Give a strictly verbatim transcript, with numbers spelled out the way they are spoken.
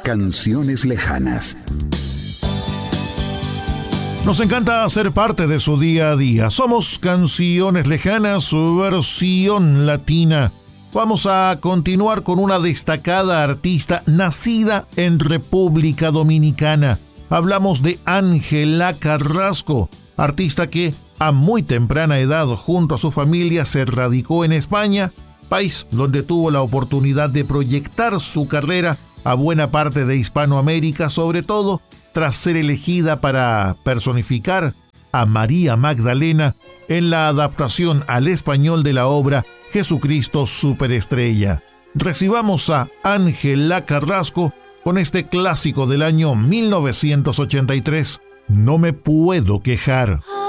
Canciones lejanas. Nos encanta ser parte de su día a día. Somos Canciones Lejanas, su versión latina. Vamos a continuar con una destacada artista nacida en República Dominicana. Hablamos de Ángela Carrasco, artista que a muy temprana edad junto a su familia se radicó en España, país donde tuvo la oportunidad de proyectar su carrera a buena parte de Hispanoamérica, sobre todo tras ser elegida para personificar a María Magdalena en la adaptación al español de la obra Jesucristo Superestrella. Recibamos a Ángela Carrasco con este clásico del año mil novecientos ochenta y tres, No me puedo quejar.